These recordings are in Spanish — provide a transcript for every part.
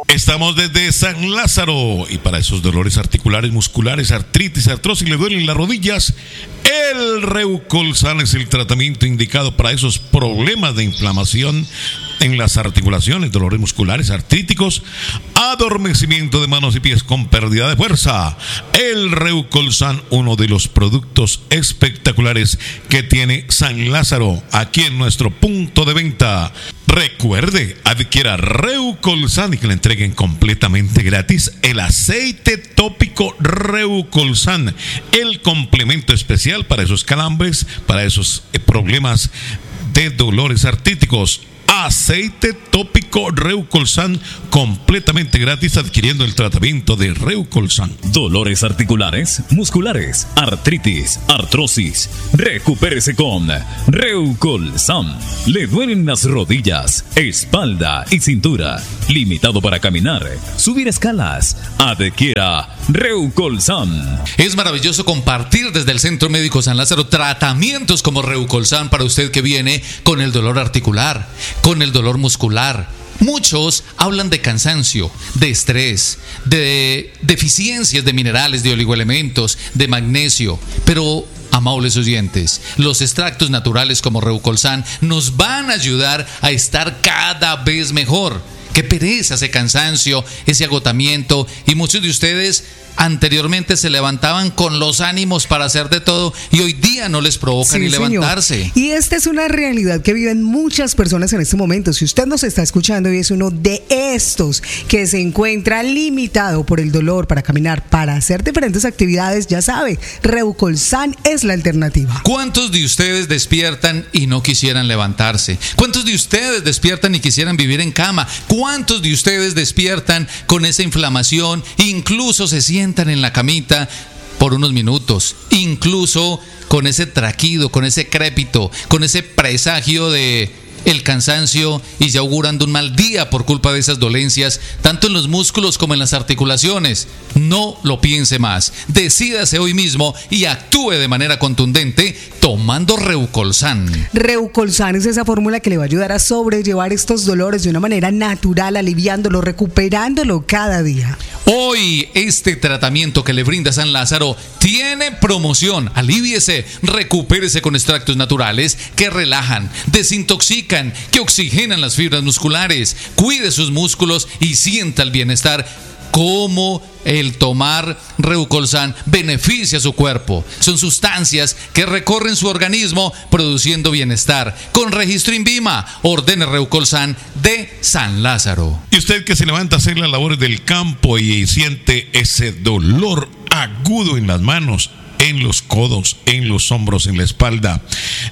Estamos desde San Lázaro y para esos dolores articulares, musculares, artritis, artrosis, le duelen las rodillas, el Reucolsan es el tratamiento indicado para esos problemas de inflamación en las articulaciones, dolores musculares, artríticos, adormecimiento de manos y pies con pérdida de fuerza. El Reucolsan, uno de los productos espectaculares que tiene San Lázaro, aquí en nuestro punto de venta. Recuerde, adquiera Reucolsan y que le entreguen completamente gratis el aceite tópico Reucolsan, el complemento especial para esos calambres, para esos problemas de dolores artríticos. Aceite tópico Reucolsan completamente gratis adquiriendo el tratamiento de Reucolsan. Dolores articulares, musculares, artritis, artrosis. Recupérese con Reucolsan. Le duelen las rodillas, espalda y cintura. Limitado para caminar, subir escalas. Adquiera Reucolsan. Es maravilloso compartir desde el Centro Médico San Lázaro tratamientos como Reucolsan para usted que viene con el dolor articular, con el dolor muscular. Muchos hablan de cansancio, de estrés, de deficiencias de minerales, de oligoelementos, de magnesio, pero amables oyentes, los extractos naturales como Reucolsan nos van a ayudar a estar cada vez mejor. Qué pereza ese cansancio, ese agotamiento, y muchos de ustedes anteriormente se levantaban con los ánimos para hacer de todo y hoy día no les provoca ni levantarse. Y esta es una realidad que viven muchas personas en este momento. Si usted nos está escuchando y es uno de estos que se encuentra limitado por el dolor para caminar, para hacer diferentes actividades, ya sabe, Reucolsan es la alternativa. ¿Cuántos de ustedes despiertan y no quisieran levantarse? ¿Cuántos de ustedes despiertan y quisieran vivir en cama? ¿Cuántos de ustedes despiertan con esa inflamación, incluso se sienten en la camita por unos minutos, incluso con ese traquido, con ese crépito, con ese presagio de el cansancio y ya augurando un mal día por culpa de esas dolencias, tanto en los músculos como en las articulaciones? No lo piense más, decídase hoy mismo y actúe de manera contundente tomando Reucolsan. Reucolsan es esa fórmula que le va a ayudar a sobrellevar estos dolores de una manera natural, aliviándolo, recuperándolo cada día. Hoy este tratamiento que le brinda San Lázaro tiene promoción. Alivíese, recupérese con extractos naturales que relajan, desintoxican, que oxigenan las fibras musculares, cuide sus músculos y sienta el bienestar. Cómo el tomar Reucolsan beneficia a su cuerpo. Son sustancias que recorren su organismo produciendo bienestar. Con registro INVIMA, ordene Reucolsan de San Lázaro. Y usted que se levanta a hacer las labores del campo y siente ese dolor agudo en las manos, en los codos, en los hombros, en la espalda,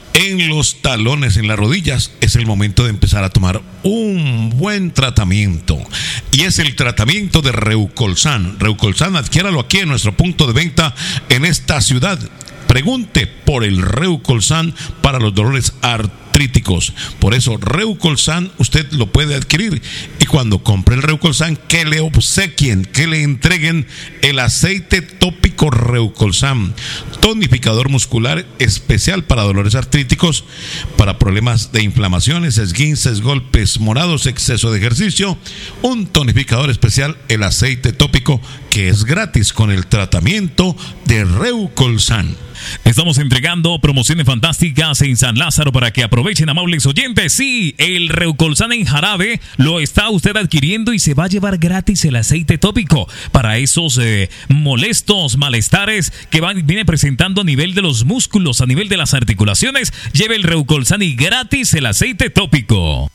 en los talones, en las rodillas, es el momento de empezar a tomar un buen tratamiento. Y es el tratamiento de Reucolsan. Reucolsan, adquiéralo aquí en nuestro punto de venta en esta ciudad. Pregunte por el Reucolsan para los dolores artríticos. Por eso Reucolsan usted lo puede adquirir. Y cuando compre el Reucolsan, que le obsequien, que le entreguen el aceite tópico Reucolsan, tonificador muscular especial para dolores artríticos, para problemas de inflamaciones, esguinces, golpes morados, exceso de ejercicio. Un tonificador especial, el aceite tópico, que es gratis con el tratamiento de Reucolsan. Estamos entregando promociones fantásticas en San Lázaro para que aprovechen, amables oyentes. Sí, el Reucolsan en jarabe lo está usted adquiriendo y se va a llevar gratis el aceite tópico para esos molestos malestares que viene presentando a nivel de los músculos, a nivel de las articulaciones. Lleve el Reucolsan y gratis el aceite tópico.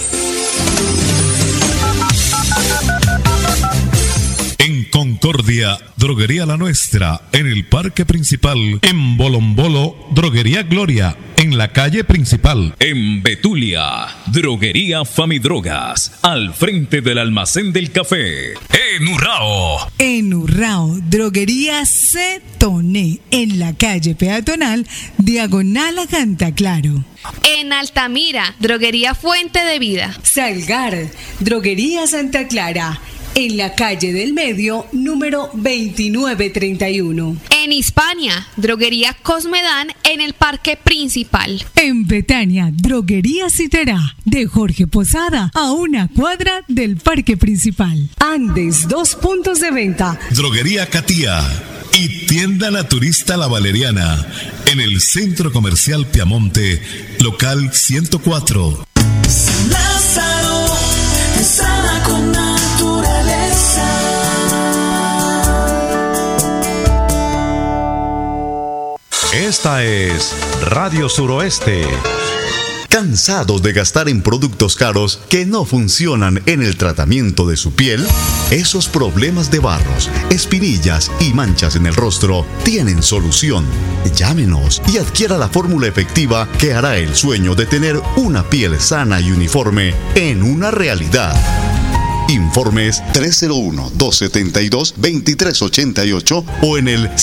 En Concordia, Droguería La Nuestra, en el Parque Principal. En Bolombolo, Droguería Gloria, en la calle principal. En Betulia, Droguería Famidrogas, al frente del almacén del café. En Urrao. En Urrao, Droguería Cetoné, en la calle peatonal, diagonal a Cantaclaro. En Altamira, Droguería Fuente de Vida. Salgar, Droguería Santa Clara, en la calle del Medio, número 2931. En Hispania, Droguería Cosmedán en el Parque Principal. En Betania, Droguería Citerá, de Jorge Posada, a una cuadra del Parque Principal. Andes, 2 puntos de venta. Droguería Catía y Tienda Naturista La Valeriana en el Centro Comercial Piamonte, local 104. San Lázaro, sana con naturaleza. Esta es Radio Suroeste. ¿Cansados de gastar en productos caros que no funcionan en el tratamiento de su piel? Esos problemas de barros, espinillas y manchas en el rostro tienen solución. Llámenos y adquiera la fórmula efectiva que hará el sueño de tener una piel sana y uniforme en una realidad. Informes 301-272-2388 o en el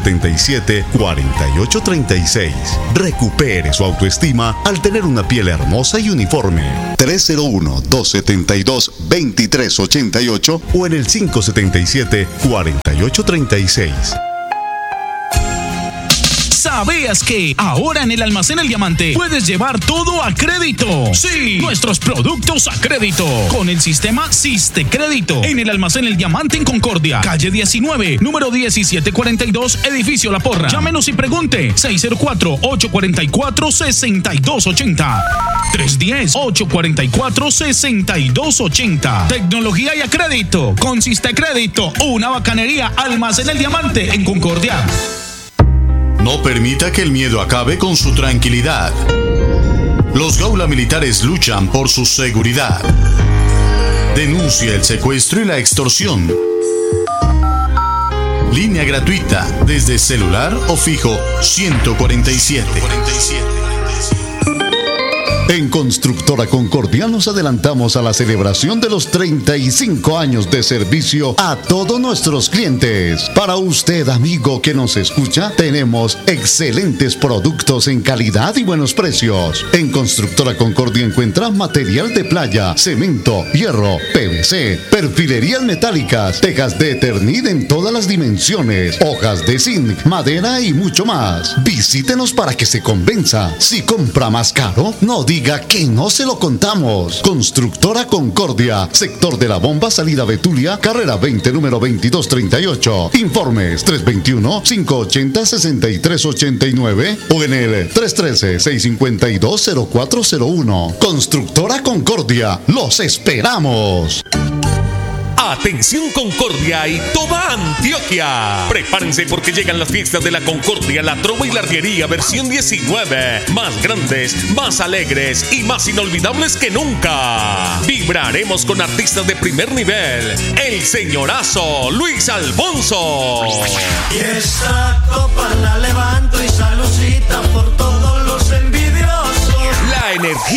577-4836. Recupere su autoestima al tener una piel hermosa y uniforme. 301-272-2388 o en el 577-4836. ¿Sabías que ahora en el Almacén El Diamante puedes llevar todo a crédito? Sí, nuestros productos a crédito con el sistema Siste Crédito en el Almacén El Diamante en Concordia, calle 19, número 1742, edificio La Porra. Llámenos y pregunte 604-844-6280. 310-844-6280. Tecnología y a crédito con Siste Crédito, una bacanería. Almacén El Diamante en Concordia. No permita que el miedo acabe con su tranquilidad. Los Gaula Militares luchan por su seguridad. Denuncia el secuestro y la extorsión. Línea gratuita desde celular o fijo 147. En Constructora Concordia nos adelantamos a la celebración de los 35 años de servicio a todos nuestros clientes. Para usted, amigo que nos escucha, tenemos excelentes productos en calidad y buenos precios. En Constructora Concordia encuentra material de playa, cemento, hierro, PVC, perfilerías metálicas, tejas de Eternit en todas las dimensiones, hojas de zinc, madera y mucho más. Visítenos para que se convenza. Si compra más caro, no diga que no se lo contamos. Constructora Concordia, sector de la Bomba, salida Betulia, carrera 20, número 2238. Informes 321-580-6389 o en el 313-652-0401. Constructora Concordia, los esperamos. Atención Concordia y toda Antioquia. Prepárense porque llegan las fiestas de la Concordia, la Trova y Larguería versión 19. Más grandes, más alegres y más inolvidables que nunca. Vibraremos con artistas de primer nivel. El señorazo Luis Alfonso. Y esta copa la levanto y saludcita por todos los envidiosos. La energía